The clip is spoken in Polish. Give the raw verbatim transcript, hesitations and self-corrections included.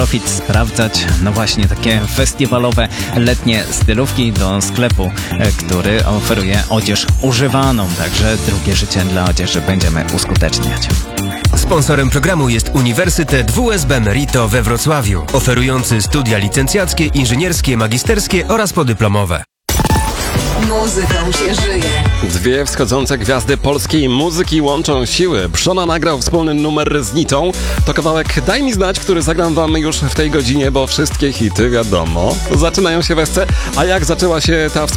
Profit sprawdzać, no właśnie, takie festiwalowe, letnie stylówki do sklepu, który oferuje odzież używaną. Także drugie życie dla odzieży będziemy uskuteczniać. Sponsorem programu jest Uniwersytet W S B Merito we Wrocławiu, oferujący studia licencjackie, inżynierskie, magisterskie oraz podyplomowe. Muzyką się żyje. Dwie wschodzące gwiazdy polskiej muzyki łączą siły. Przona nagrał wspólny numer z Nitą. To kawałek Daj mi znać, który zagram wam już w tej godzinie, bo wszystkie hity, wiadomo, zaczynają się w esce. A jak zaczęła się ta